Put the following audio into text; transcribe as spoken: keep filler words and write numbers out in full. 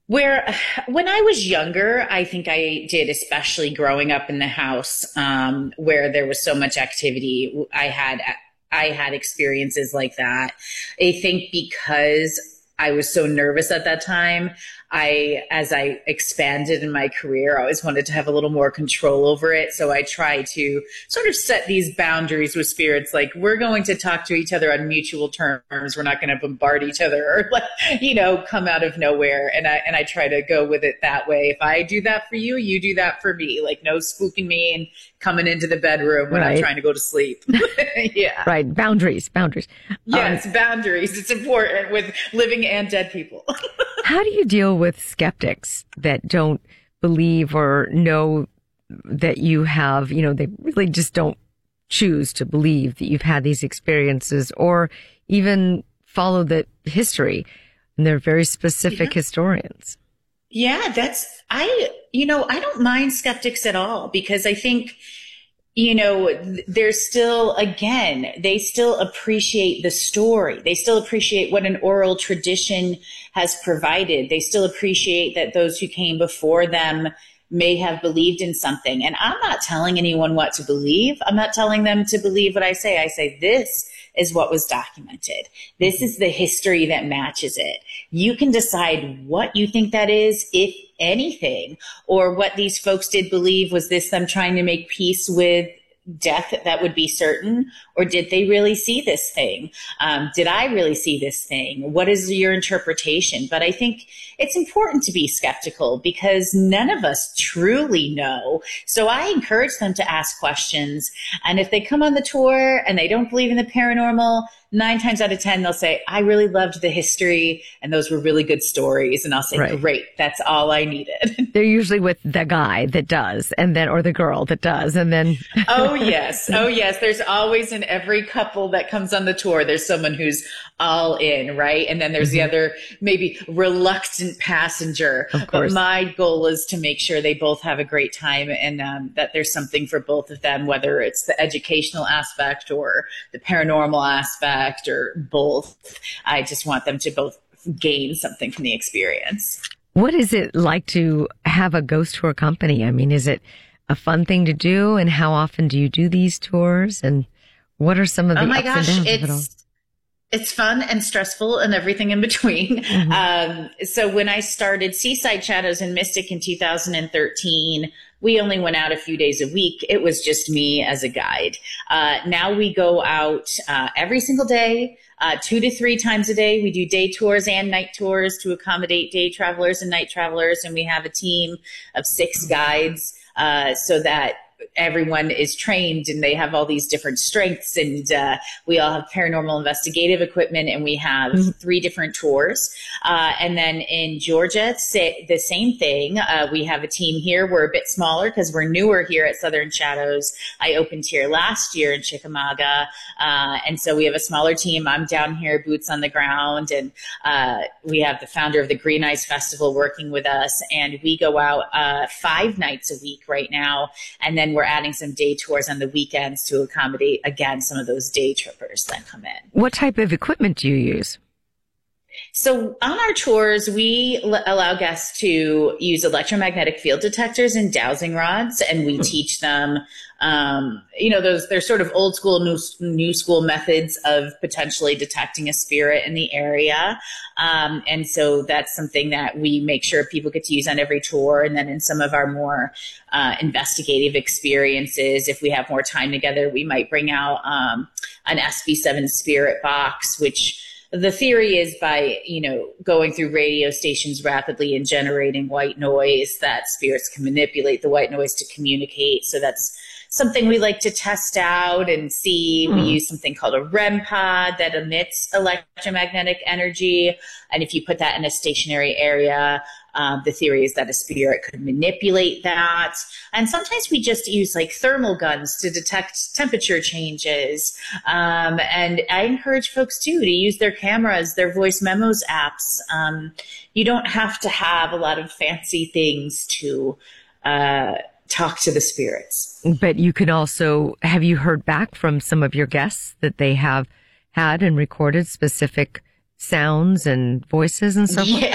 Where, when I was younger, I think I did, especially growing up in the house, um, where there was so much activity. I had, I had experiences like that. I think because I was so nervous at that time, I, as I expanded in my career, I always wanted to have a little more control over it. So I try to sort of set these boundaries with spirits. Like, we're going to talk to each other on mutual terms. We're not going to bombard each other or, like, you know, come out of nowhere. And I, and I try to go with it that way. If I do that for you, you do that for me. Like, no spooking me and coming into the bedroom when Right. I'm trying to go to sleep. Yeah. Right. Boundaries, boundaries. Yes, Um, boundaries. It's important with living and dead people. how do you deal with skeptics that don't believe or know that you have, you know, they really just don't choose to believe that you've had these experiences or even follow the history? And they're very specific Yeah. historians. Yeah, that's, I, you know, I don't mind skeptics at all because I think, you know, th- there's still, again, they still appreciate the story. They still appreciate what an oral tradition has provided. They still appreciate that those who came before them may have believed in something. And I'm not telling anyone what to believe. I'm not telling them to believe what I say. I say, this is what was documented. This is the history that matches it. You can decide what you think that is, if anything, or what these folks did believe. Was this them trying to make peace with death that would be certain, or did they really see this thing? Um, did I really see this thing? What is your interpretation? But I think it's important to be skeptical because none of us truly know. So I encourage them to ask questions. And if they come on the tour and they don't believe in the paranormal, nine times out of ten, they'll say, I really loved the history and those were really good stories. And I'll say, Right. great, that's all I needed. They're usually with the guy that does, and then, or the girl that does, and then. Oh, yes. Oh, yes. There's always in every couple that comes on the tour, there's someone who's all in, right? And then there's the other maybe reluctant passenger. Of course. But my goal is to make sure they both have a great time and um, that there's something for both of them, whether it's the educational aspect or the paranormal aspect or both. I just want them to both gain something from the experience. What is it like to have a ghost tour company? I mean, is it a fun thing to do? And how often do you do these tours? And what are some of the Oh my ups gosh, and downs of it all? it's it's fun and stressful and everything in between. Mm-hmm. Um, so when I started Seaside Shadows and Mystic in two thousand thirteen, we only went out a few days a week. It was just me as a guide. Uh, now we go out uh, every single day, uh, two to three times a day. We do day tours and night tours to accommodate day travelers and night travelers. And we have a team of six guides uh, so that everyone is trained and they have all these different strengths, and uh, we all have paranormal investigative equipment, and we have mm-hmm. three different tours. Uh, and then in Georgia, it's the same thing. Uh, we have a team here. We're a bit smaller because we're newer here at Southern Shadows. I opened here last year in Chickamauga. Uh, and so we have a smaller team. I'm down here, boots on the ground. And uh, we have the founder of the Green Eyes Festival working with us. And we go out uh, five nights a week right now. And then we're adding some day tours on the weekends to accommodate, again, some of those day trippers that come in. What type of equipment do you use? So on our tours, we l- allow guests to use electromagnetic field detectors and dowsing rods, and we teach them, um, you know, those they're sort of old school, new, new school methods of potentially detecting a spirit in the area. Um, and so that's something that we make sure people get to use on every tour. And then in some of our more uh, investigative experiences, if we have more time together, we might bring out um, an S B seven spirit box, which the theory is by, you know, going through radio stations rapidly and generating white noise, that spirits can manipulate the white noise to communicate. So that's something we like to test out and see. Mm. We use something called a R E M pod that emits electromagnetic energy. And if you put that in a stationary area, Um, the theory is that a spirit could manipulate that. And sometimes we just use like thermal guns to detect temperature changes. Um, and I encourage folks too to use their cameras, their voice memos apps. Um, you don't have to have a lot of fancy things to uh, talk to the spirits. But you can also, have you heard back from some of your guests that they have had and recorded specific sounds and voices and so forth? Yeah.